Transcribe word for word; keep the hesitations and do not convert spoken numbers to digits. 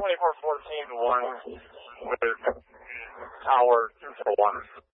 twenty-four fourteen to one with tower two for one.